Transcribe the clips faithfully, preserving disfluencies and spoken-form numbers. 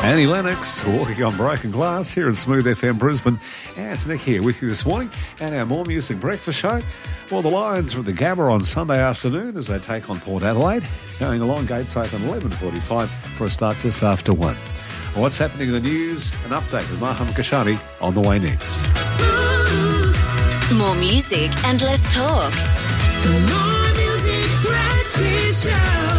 Annie Lennox, walking on broken glass here at Smooth F M Brisbane. And it's Nick here with you this morning and our More Music Breakfast Show. Well, the Lions are at the Gabba on Sunday afternoon as they take on Port Adelaide. Going along, gates open eleven forty-five for a start just after one. Well, what's happening in the news? An update with Maham Kashani on the way next. More music and less talk. The More Music Breakfast Show.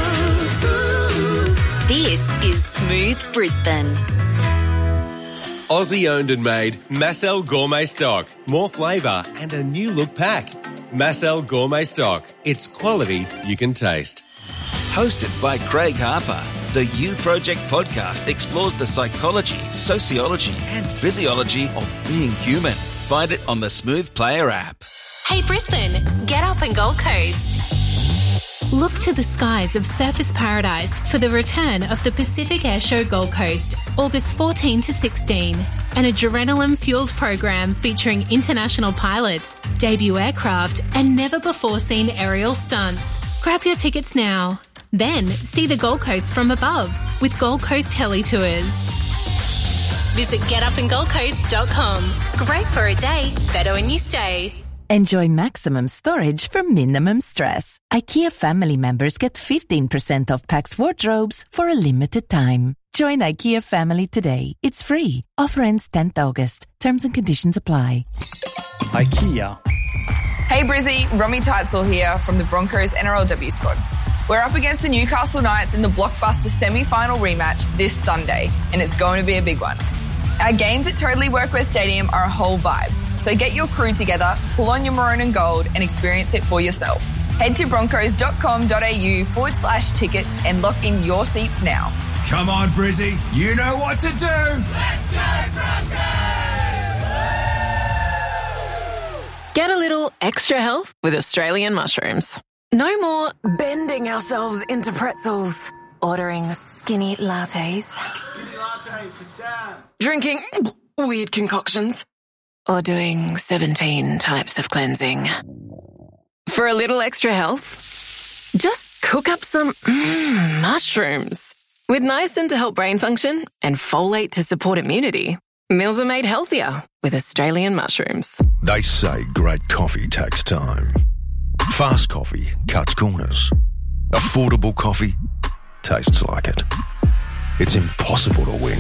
This is Smooth Brisbane. Aussie owned and made Massel Gourmet Stock. More flavour and a new look pack. Massel Gourmet Stock. It's quality you can taste. Hosted by Craig Harper, the You Project podcast explores the psychology, sociology and physiology of being human. Find it on the Smooth Player app. Hey Brisbane, get up and Gold Coast. Look to the skies of Surfers Paradise for the return of the Pacific Airshow Gold Coast, August fourteenth to sixteenth, an adrenaline-fueled program featuring international pilots, debut aircraft and never-before-seen aerial stunts. Grab your tickets now. Then see the Gold Coast from above with Gold Coast Heli Tours. Visit get up and gold coast dot com. Great for a day, better when you stay. Enjoy maximum storage for minimum stress. IKEA family members get fifteen percent off Pax wardrobes for a limited time. Join IKEA family today. It's free. Offer ends tenth August. Terms and conditions apply. IKEA. Hey Brizzy, Romy Teitzel here from the Broncos N R L W squad. We're up against the Newcastle Knights in the blockbuster semi-final rematch this Sunday, and it's going to be a big one. Our games at Totally Workwear Stadium are a whole vibe. So get your crew together, pull on your maroon and gold and experience it for yourself. Head to broncos.com.au forward slash tickets and lock in your seats now. Come on, Brizzy. You know what to do. Let's go Broncos! Get a little extra health with Australian mushrooms. No more bending ourselves into pretzels, ordering skinny lattes, Skinny latte for Sam. drinking weird concoctions, or doing seventeen types of cleansing. For a little extra health, just cook up some mm, mushrooms. With niacin to help brain function and folate to support immunity, meals are made healthier with Australian mushrooms. They say great coffee takes time. Fast coffee cuts corners. Affordable coffee tastes like it. It's impossible to win.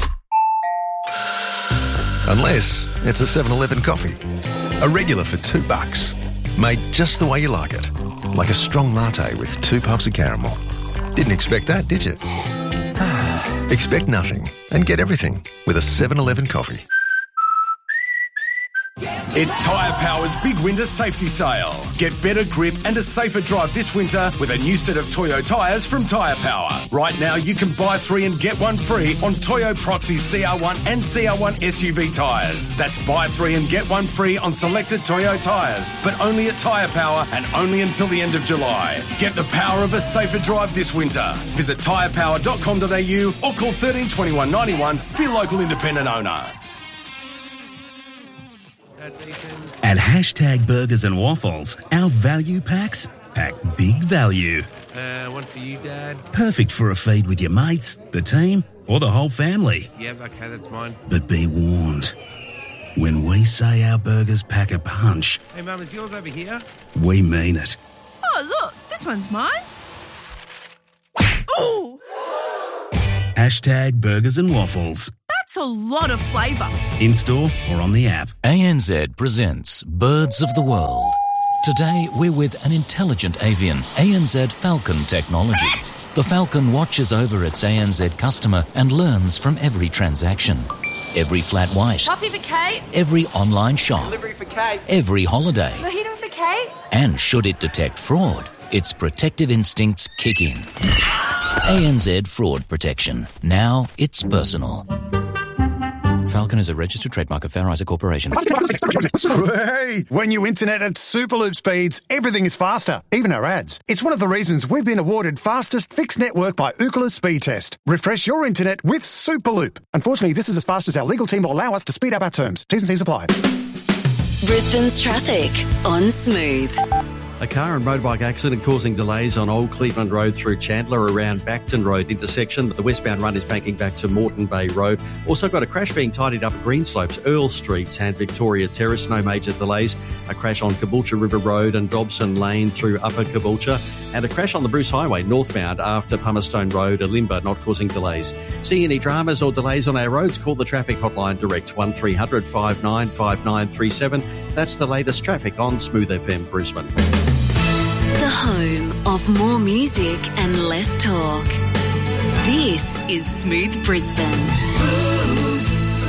Unless it's a seven eleven coffee. A regular for two bucks. Made just the way you like it. Like a strong latte with two puffs of caramel. Didn't expect that, did you? Expect nothing and get everything with a seven eleven coffee. It's Tyre Power's big winter safety sale. Get better grip and a safer drive this winter with a new set of Toyo tyres from Tyre Power. Right now you can buy three and get one free on Toyo Proxy C R one and C R one S U V tyres. That's buy three and get one free on selected Toyo tyres, but only at Tyre Power and only until the end of July. Get the power of a safer drive this winter. Visit tyre power dot com dot a u or call thirteen twenty-one ninety-one for your local independent owner. At hashtag Burgers and Waffles, our value packs pack big value. Uh, one for you, Dad. Perfect for a feed with your mates, the team, or the whole family. Yeah, okay, that's mine. But be warned, when we say our burgers pack a punch, Hey, Mum, is yours over here? we mean it. Oh, look, this one's mine. Oh, Hashtag Burgers and Waffles. that's a lot of flavour. In-store or on the app. A N Z presents Birds of the World. Today, we're with an intelligent avian, A N Z Falcon technology. The Falcon watches over its A N Z customer and learns from every transaction. Every flat white. Coffee for Kate. Every online shop. Delivery for Kate. Every holiday. Mojito for Kate. And should it detect fraud, its protective instincts kick in. A N Z Fraud Protection. Now it's personal. Falcon is a registered trademark of Fair Isaac Corporation. Hey, when you internet at Superloop speeds, everything is faster, even our ads. It's one of the reasons we've been awarded fastest fixed network by Ookla Speed Test. Refresh your internet with Superloop. Unfortunately, this is as fast as our legal team will allow us to speed up our terms. T's and C's apply. Brisbane's traffic on Smooth. A car and motorbike accident causing delays on Old Cleveland Road through Chandler around Backton Road intersection. The westbound run is banking back to Moreton Bay Road. Also got a crash being tidied up at Greenslopes, Earl Street and Victoria Terrace. No major delays. A crash on Caboolture River Road and Dobson Lane through Upper Caboolture. And a crash on the Bruce Highway northbound after Pumerstone Road, Alimba, not causing delays. See any dramas or delays on our roads? Call the traffic hotline direct one three hundred five nine five nine three seven. That's the latest traffic on Smooth F M Brisbane. The home of more music and less talk. This is Smooth Brisbane. Smooth.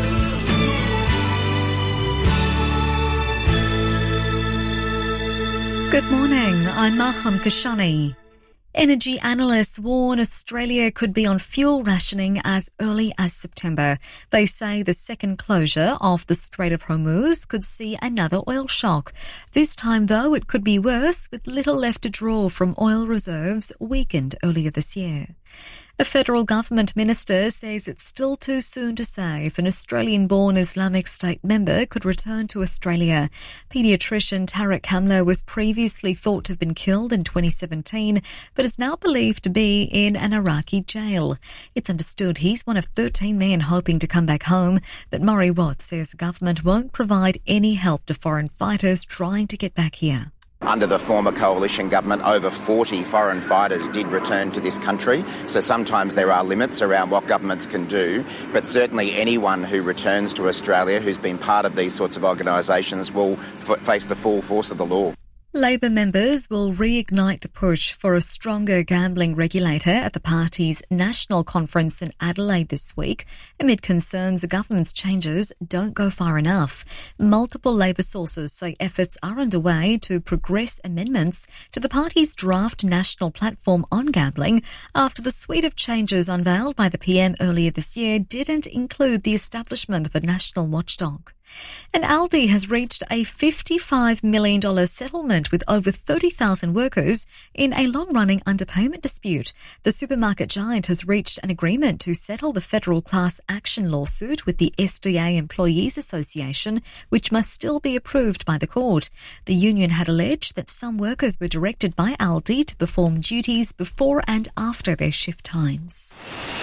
Good morning, I'm Maham Kashani. Energy analysts warn Australia could be on fuel rationing as early as September. They say the second closure of the Strait of Hormuz could see another oil shock. This time, though, it could be worse, with little left to draw from oil reserves weakened earlier this year. A federal government minister says it's still too soon to say if an Australian-born Islamic State member could return to Australia. Paediatrician Tarek Hamla was previously thought to have been killed in twenty seventeen, but is now believed to be in an Iraqi jail. It's understood he's one of thirteen men hoping to come back home, but Murray Watt says government won't provide any help to foreign fighters trying to get back here. Under the former coalition government, over forty foreign fighters did return to this country. So sometimes there are limits around what governments can do. But certainly anyone who returns to Australia who's been part of these sorts of organisations will f- face the full force of the law. Labor members will reignite the push for a stronger gambling regulator at the party's national conference in Adelaide this week, amid concerns the government's changes don't go far enough. Multiple Labor sources say efforts are underway to progress amendments to the party's draft national platform on gambling after the suite of changes unveiled by the P M earlier this year didn't include the establishment of a national watchdog. And Aldi has reached a fifty-five million dollars settlement with over thirty thousand workers in a long-running underpayment dispute. The supermarket giant has reached an agreement to settle the federal class action lawsuit with the S D A Employees Association, which must still be approved by the court. The union had alleged that some workers were directed by Aldi to perform duties before and after their shift times.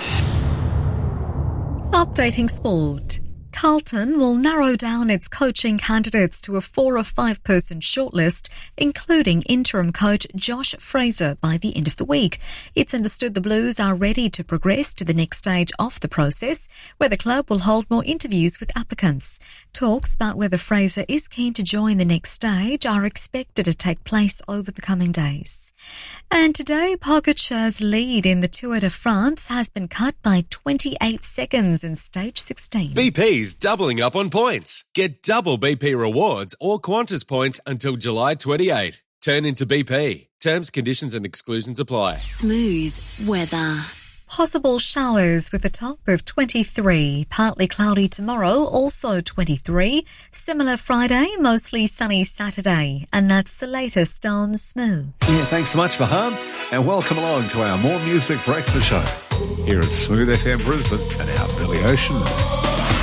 Updating sport. Carlton will narrow down its coaching candidates to a four or five person shortlist, including interim coach Josh Fraser by the end of the week. It's understood the Blues are ready to progress to the next stage of the process, where the club will hold more interviews with applicants. Talks about whether Fraser is keen to join the next stage are expected to take place over the coming days. And today, Pogacar's lead in the Tour de France has been cut by twenty-eight seconds in stage sixteen. B P's doubling up on points. Get double B P rewards or Qantas points until July twenty-eighth. Turn into B P. Terms, conditions and exclusions apply. Smooth weather. Possible showers with a top of twenty-three. Partly cloudy tomorrow, also twenty-three. Similar Friday, mostly sunny Saturday. And that's the latest on Smooth. Yeah, thanks so much, Maham. And welcome along to our More Music Breakfast Show here at Smooth F M Brisbane and our Billy Ocean.